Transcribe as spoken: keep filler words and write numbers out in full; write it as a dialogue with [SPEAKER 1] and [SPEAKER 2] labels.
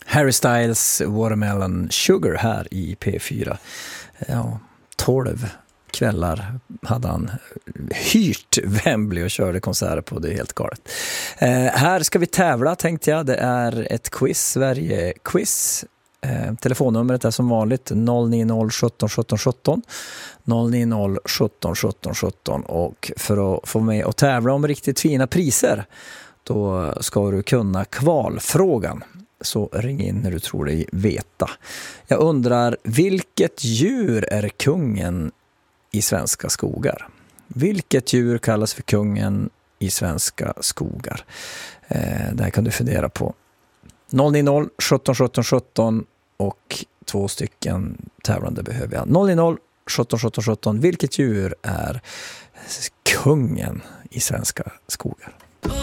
[SPEAKER 1] Harry Styles Watermelon Sugar här i P fyra. Ja, tolv kvällar hade han hyrt Wembley och körde konserter på, det är helt galet. Eh, här ska vi tävla, tänkte jag. Det är ett quiz, Sverige-quiz. Eh, telefonnumret är som vanligt noll nio noll sjutton sjutton sjutton noll nio noll sjutton sjutton sjutton, och för att få med och tävla om riktigt fina priser då ska du kunna kvalfrågan. Så ring in när du tror dig veta. Jag undrar, vilket djur är kungen i svenska skogar? Vilket djur kallas för kungen i svenska skogar? Eh, det här kan du fundera på. noll nio noll sjutton sjutton sjutton och två stycken tävlande behöver jag. noll nio noll sjutton sjutton sjutton. Vilket djur är kungen i svenska skogar?